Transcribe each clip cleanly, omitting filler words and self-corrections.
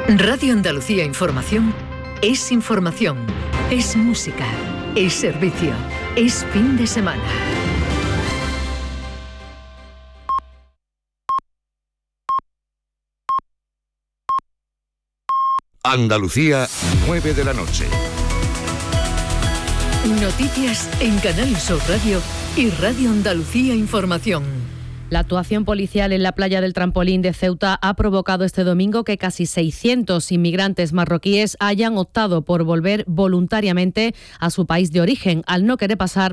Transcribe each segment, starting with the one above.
Radio Andalucía Información es información, es música, es servicio, es fin de semana. Andalucía, 9 de la noche. Noticias en Canal Sur Radio y Radio Andalucía Información. La actuación policial en la playa del Trampolín de Ceuta ha provocado este domingo que casi 600 inmigrantes marroquíes hayan optado por volver voluntariamente a su país de origen, al no querer pasar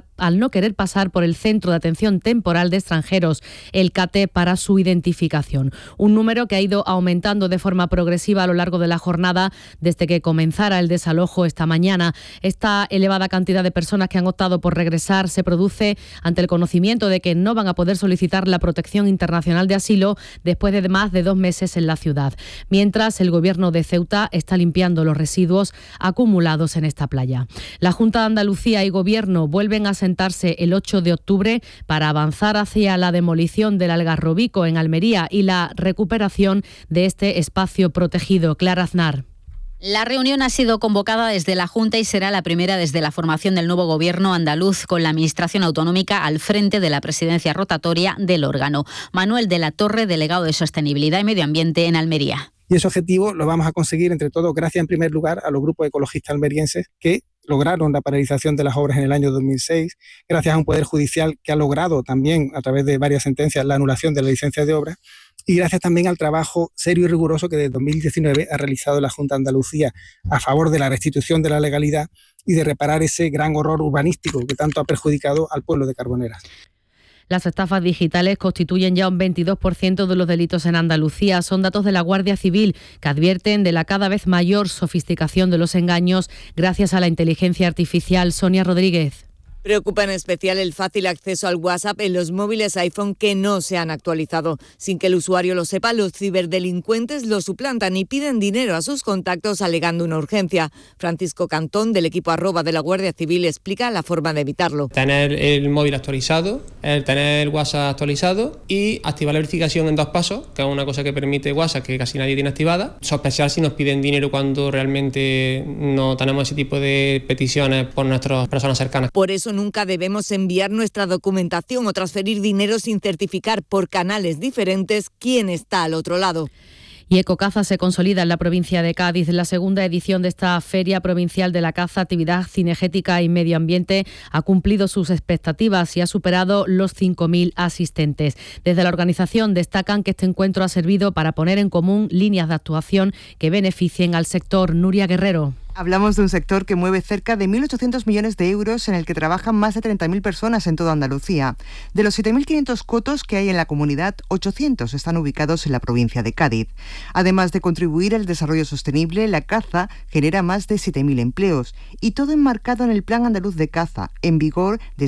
por el Centro de Atención Temporal de Extranjeros, el CATE, para su identificación. Un número que ha ido aumentando de forma progresiva a lo largo de la jornada desde que comenzara el desalojo esta mañana. Esta elevada cantidad de personas que han optado por regresar se produce ante el conocimiento de que no van a poder solicitar la protección internacional de asilo después de más de 2 meses en la ciudad. Mientras, el Gobierno de Ceuta está limpiando los residuos acumulados en esta playa. La Junta de Andalucía y Gobierno vuelven a sentarse el 8 de octubre para avanzar hacia la demolición del Algarrobico en Almería y la recuperación de este espacio protegido. Clara Aznar. La reunión ha sido convocada desde la Junta y será la primera desde la formación del nuevo gobierno andaluz, con la Administración autonómica al frente de la presidencia rotatoria del órgano. Manuel de la Torre, delegado de Sostenibilidad y Medio Ambiente en Almería. Y ese objetivo lo vamos a conseguir entre todos gracias en primer lugar a los grupos ecologistas almerienses que lograron la paralización de las obras en el año 2006, gracias a un Poder Judicial que ha logrado también a través de varias sentencias la anulación de la licencia de obra, y gracias también al trabajo serio y riguroso que desde 2019 ha realizado la Junta de Andalucía a favor de la restitución de la legalidad y de reparar ese gran horror urbanístico que tanto ha perjudicado al pueblo de Carboneras. Las estafas digitales constituyen ya un 22% de los delitos en Andalucía. Son datos de la Guardia Civil, que advierten de la cada vez mayor sofisticación de los engaños gracias a la inteligencia artificial. Sonia Rodríguez. Preocupa en especial el fácil acceso al WhatsApp en los móviles iPhone que no se han actualizado. Sin que el usuario lo sepa, los ciberdelincuentes lo suplantan y piden dinero a sus contactos alegando una urgencia. Francisco Cantón, del equipo @ de la Guardia Civil, explica la forma de evitarlo. Tener el móvil actualizado, tener el WhatsApp actualizado y activar la verificación en 2 pasos, que es una cosa que permite WhatsApp, que casi nadie tiene activada. Sospechar si nos piden dinero cuando realmente no tenemos ese tipo de peticiones por nuestras personas cercanas. Por eso nunca debemos enviar nuestra documentación o transferir dinero sin certificar por canales diferentes quién está al otro lado. Y Ecocaza se consolida en la provincia de Cádiz. La segunda edición de esta Feria Provincial de la Caza, actividad cinegética y medio ambiente, ha cumplido sus expectativas y ha superado los 5.000 asistentes. Desde la organización destacan que este encuentro ha servido para poner en común líneas de actuación que beneficien al sector. Nuria Guerrero. Hablamos de un sector que mueve cerca de 1.800 millones de euros, en el que trabajan más de 30.000 personas en toda Andalucía. De los 7.500 cotos que hay en la comunidad, 800 están ubicados en la provincia de Cádiz. Además de contribuir al desarrollo sostenible, la caza genera más de 7.000 empleos, y todo enmarcado en el Plan Andaluz de Caza, en vigor desde